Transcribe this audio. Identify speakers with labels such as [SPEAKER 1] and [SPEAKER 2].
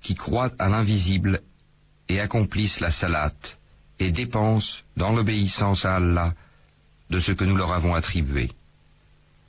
[SPEAKER 1] qui croient à l'invisible et accomplissent la salate et dépensent dans l'obéissance à Allah de ce que nous leur avons attribué.